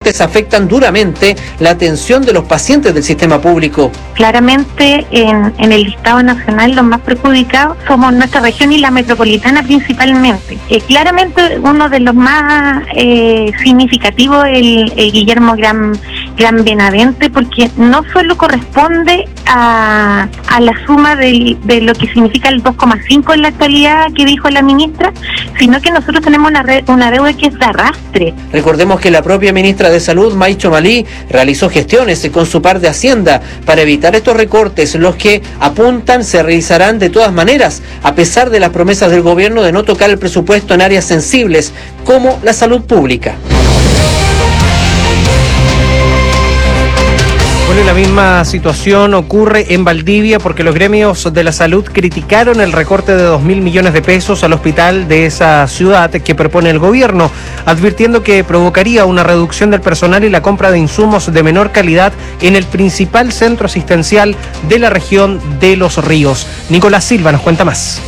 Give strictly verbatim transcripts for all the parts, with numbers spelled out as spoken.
recortes afectan duramente la atención de los pacientes del sistema público. Claramente en, en el listado nacional los más perjudicados somos nuestra región y la metropolitana principalmente. Eh, claramente uno de los más eh, significativos es el, el Guillermo Gran, Gran Benavente, porque no solo corresponde a, a la suma de, de lo que significa el dos coma cinco en la actualidad que dijo la ministra, sino que nosotros tenemos una, red, una deuda que es de arrastre. Recordemos que la propia ministra de Salud, Maicho Malí, realizó gestiones con su par de Hacienda para evitar estos recortes, los que apuntan se realizarán de todas maneras, a pesar de las promesas del gobierno de no tocar el presupuesto en áreas sensibles, como la salud pública. Bueno, la misma situación ocurre en Valdivia porque los gremios de la salud criticaron el recorte de dos mil millones de pesos al hospital de esa ciudad que propone el gobierno, advirtiendo que provocaría una reducción del personal y la compra de insumos de menor calidad en el principal centro asistencial de la región de Los Ríos. Nicolás Silva nos cuenta más.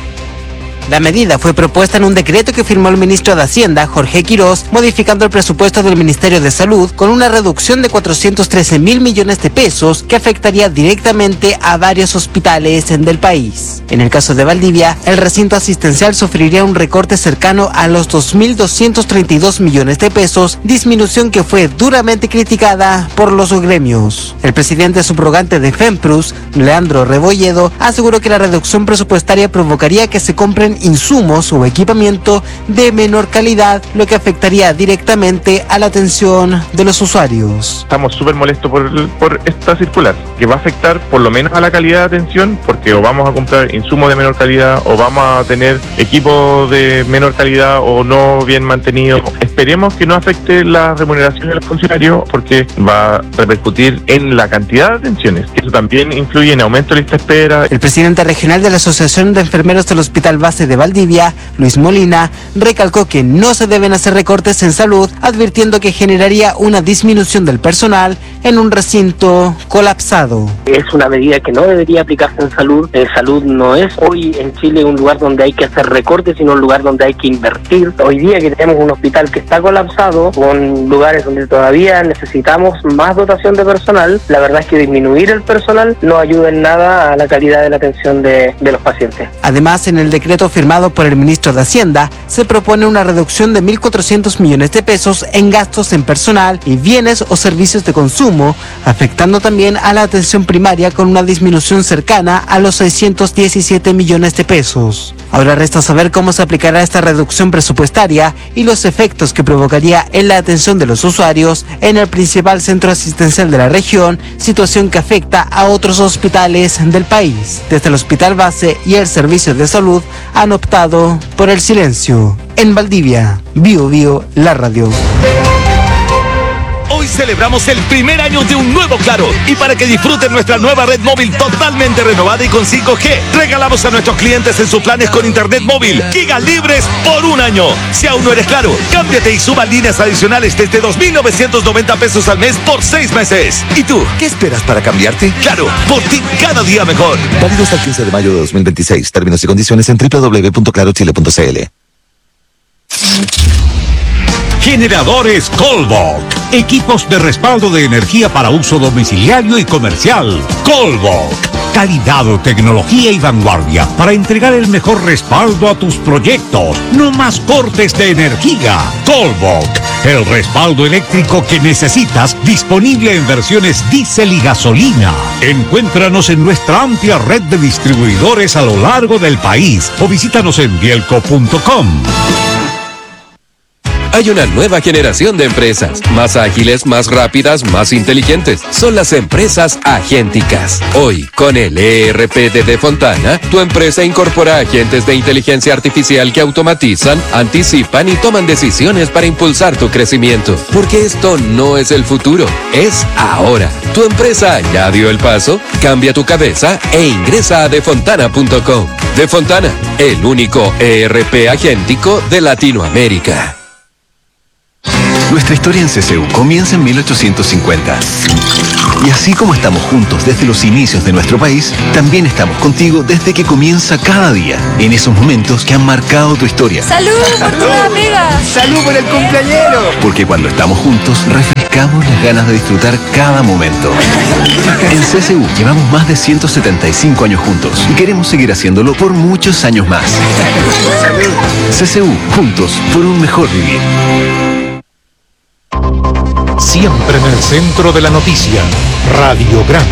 La medida fue propuesta en un decreto que firmó el ministro de Hacienda, Jorge Quirós, modificando el presupuesto del Ministerio de Salud con una reducción de cuatrocientos trece mil millones de pesos que afectaría directamente a varios hospitales del país. En el caso de Valdivia, el recinto asistencial sufriría un recorte cercano a los dos mil doscientos treinta y dos millones de pesos, disminución que fue duramente criticada por los gremios. El presidente subrogante de FEMPRUS, Leandro Rebolledo, aseguró que la reducción presupuestaria provocaría que se compren insumos o equipamiento de menor calidad, lo que afectaría directamente a la atención de los usuarios. Estamos súper molestos por, por esta circular, que va a afectar por lo menos a la calidad de atención, porque o vamos a comprar insumos de menor calidad, o vamos a tener equipos de menor calidad o no bien mantenidos. Esperemos que no afecte la remuneración de los funcionarios, porque va a repercutir en la cantidad de atenciones, que eso también influye en aumento de lista de espera. El presidente regional de la Asociación de Enfermeros del Hospital Base de Valdivia, Luis Molina, recalcó que no se deben hacer recortes en salud, advirtiendo que generaría una disminución del personal en un recinto colapsado. Es una medida que no debería aplicarse en salud. En salud no es hoy en Chile un lugar donde hay que hacer recortes, sino un lugar donde hay que invertir. Hoy día que tenemos un hospital que está colapsado, con lugares donde todavía necesitamos más dotación de personal, la verdad es que disminuir el personal no ayuda en nada a la calidad de la atención de, de los pacientes. Además, en el decreto firmado por el ministro de Hacienda, se propone una reducción de mil cuatrocientos millones de pesos en gastos en personal y bienes o servicios de consumo, afectando también a la atención primaria con una disminución cercana a los seiscientos diecisiete millones de pesos. Ahora resta saber cómo se aplicará esta reducción presupuestaria y los efectos que provocaría en la atención de los usuarios en el principal centro asistencial de la región, situación que afecta a otros hospitales del país. Desde el Hospital Base y el Servicio de Salud han optado por el silencio. En Valdivia, Bio Bio, la radio. Hoy celebramos el primer año de un nuevo Claro, y para que disfruten nuestra nueva red móvil totalmente renovada y con cinco G, regalamos a nuestros clientes en sus planes con internet móvil gigas libres por un año. Si aún no eres Claro, cámbiate y suba líneas adicionales desde dos mil novecientos noventa pesos al mes por seis meses. ¿Y tú, qué esperas para cambiarte? Claro, por ti cada día mejor. Válido hasta el quince de mayo de dos mil veintiséis. Términos y condiciones en doble u doble u doble u punto claro chile punto c l. Generadores Colbok. Equipos de respaldo de energía para uso domiciliario y comercial. Colbok. Calidad, tecnología y vanguardia para entregar el mejor respaldo a tus proyectos. No más cortes de energía. Colbok. El respaldo eléctrico que necesitas, disponible en versiones diésel y gasolina. Encuéntranos en nuestra amplia red de distribuidores a lo largo del país o visítanos en bielco punto com. Hay una nueva generación de empresas, más ágiles, más rápidas, más inteligentes. Son las empresas agénticas. Hoy, con el E R P de Defontana, tu empresa incorpora agentes de inteligencia artificial que automatizan, anticipan y toman decisiones para impulsar tu crecimiento. Porque esto no es el futuro, es ahora. ¿Tu empresa ya dio el paso? Cambia tu cabeza e ingresa a defontana punto com. Defontana, el único E R P agéntico de Latinoamérica. Nuestra historia en C C U comienza en mil ochocientos cincuenta. Y así como estamos juntos desde los inicios de nuestro país, también estamos contigo desde que comienza cada día, en esos momentos que han marcado tu historia. ¡Salud por tu amiga! ¡Salud por el cumpleañero! Porque cuando estamos juntos, refrescamos marcamos las ganas de disfrutar cada momento. En C S U llevamos más de ciento setenta y cinco años juntos y queremos seguir haciéndolo por muchos años más. C S U, juntos por un mejor vivir. Siempre en el centro de la noticia, Radiograma.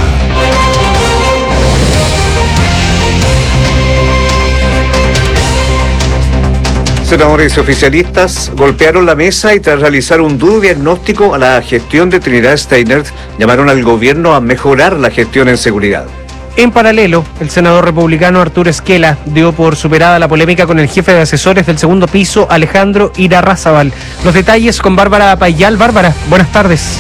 Senadores oficialistas golpearon la mesa y tras realizar un duro diagnóstico a la gestión de Trinidad Steiner, llamaron al gobierno a mejorar la gestión en seguridad. En paralelo, el senador republicano Arturo Esquela dio por superada la polémica con el jefe de asesores del segundo piso, Alejandro Irarrázaval. Los detalles con Bárbara Payal. Bárbara, buenas tardes.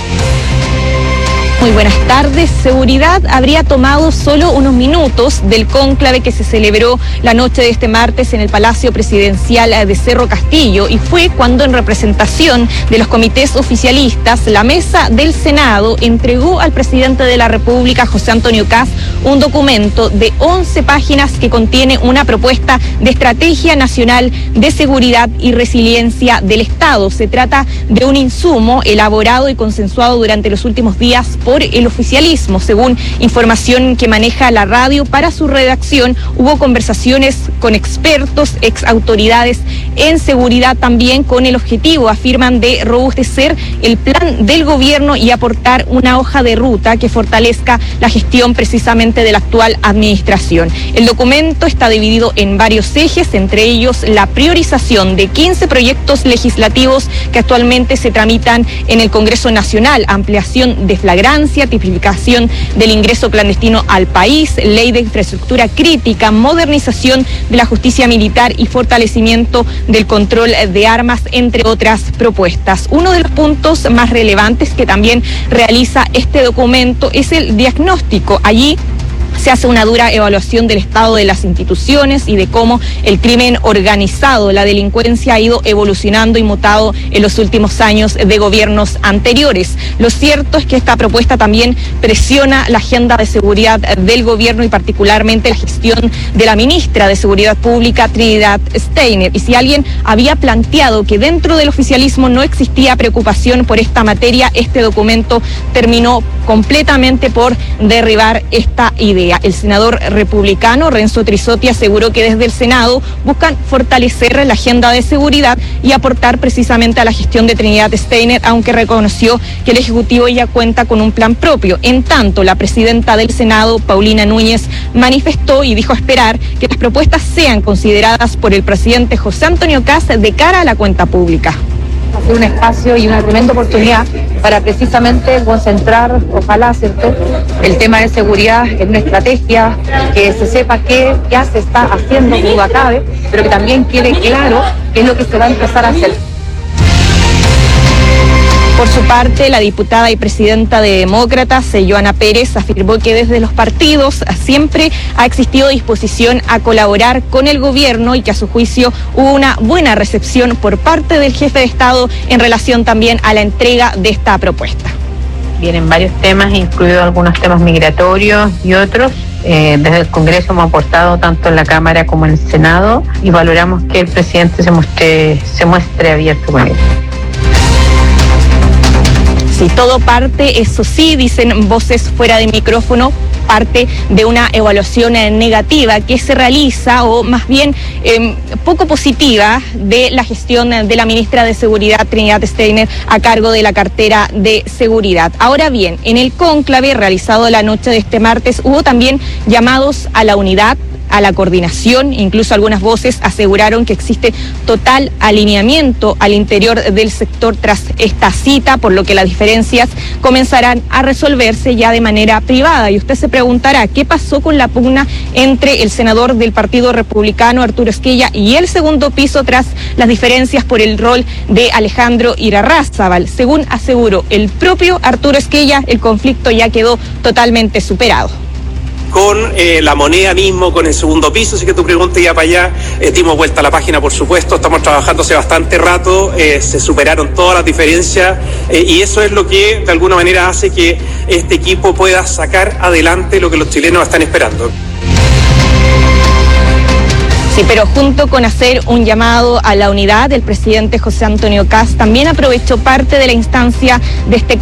Muy buenas tardes. Seguridad habría tomado solo unos minutos del cónclave que se celebró la noche de este martes en el Palacio Presidencial de Cerro Castillo, y fue cuando, en representación de los comités oficialistas, la mesa del Senado entregó al presidente de la República, José Antonio Kast, un documento de once páginas que contiene una propuesta de estrategia nacional de seguridad y resiliencia del Estado. Se trata de un insumo elaborado y consensuado durante los últimos días por por el oficialismo. Según información que maneja la radio, para su redacción hubo conversaciones con expertos, ex autoridades en seguridad también, con el objetivo, afirman, de robustecer el plan del gobierno y aportar una hoja de ruta que fortalezca la gestión precisamente de la actual administración. El documento está dividido en varios ejes, entre ellos la priorización de quince proyectos legislativos que actualmente se tramitan en el Congreso Nacional: ampliación de flagrancia, tipificación del ingreso clandestino al país, ley de infraestructura crítica, modernización de la justicia militar y fortalecimiento del control de armas, entre otras propuestas. Uno de los puntos más relevantes que también realiza este documento es el diagnóstico. Allí se hace una dura evaluación del estado de las instituciones y de cómo el crimen organizado, la delincuencia, ha ido evolucionando y mutado en los últimos años de gobiernos anteriores. Lo cierto es que esta propuesta también presiona la agenda de seguridad del gobierno y particularmente la gestión de la ministra de Seguridad Pública, Trinidad Steiner. Y si alguien había planteado que dentro del oficialismo no existía preocupación por esta materia, este documento terminó completamente por derribar esta idea. El senador republicano Renzo Trisotti aseguró que desde el Senado buscan fortalecer la agenda de seguridad y aportar precisamente a la gestión de Trinidad Steiner, aunque reconoció que el Ejecutivo ya cuenta con un plan propio. En tanto, la presidenta del Senado, Paulina Núñez, manifestó y dijo esperar que las propuestas sean consideradas por el presidente José Antonio Kast de cara a la cuenta pública. Va a ser un espacio y una tremenda oportunidad para precisamente concentrar, ojalá, ¿cierto?, el tema de seguridad en una estrategia, que se sepa qué ya se está haciendo, que duda cabe, pero que también quede claro qué es lo que se va a empezar a hacer. Por su parte, la diputada y presidenta de Demócratas, Johanna Pérez, afirmó que desde los partidos siempre ha existido disposición a colaborar con el gobierno y que a su juicio hubo una buena recepción por parte del jefe de Estado en relación también a la entrega de esta propuesta. Vienen varios temas, incluidos algunos temas migratorios y otros. Eh, desde el Congreso hemos aportado tanto en la Cámara como en el Senado y valoramos que el presidente se muestre, se muestre abierto con ello. Sí, todo parte, eso sí, dicen voces fuera de micrófono, parte de una evaluación eh, negativa que se realiza, o más bien eh, poco positiva, de la gestión de la ministra de Seguridad, Trinidad Steiner, a cargo de la cartera de Seguridad. Ahora bien, en el cónclave realizado la noche de este martes hubo también llamados a la unidad, a la coordinación. Incluso algunas voces aseguraron que existe total alineamiento al interior del sector tras esta cita, por lo que las diferencias comenzarán a resolverse ya de manera privada. Y usted se preguntará, ¿qué pasó con la pugna entre el senador del Partido Republicano, Arturo Esquella, y el segundo piso tras las diferencias por el rol de Alejandro Irarrázaval? Según aseguró el propio Arturo Esquella, el conflicto ya quedó totalmente superado. Con eh, la moneda mismo, con el segundo piso, así que tu pregunta iba para allá, eh, dimos vuelta a la página, por supuesto, estamos trabajando hace bastante rato, eh, se superaron todas las diferencias eh, y eso es lo que de alguna manera hace que este equipo pueda sacar adelante lo que los chilenos están esperando. Sí, pero junto con hacer un llamado a la unidad, el presidente José Antonio Kast también aprovechó parte de la instancia de este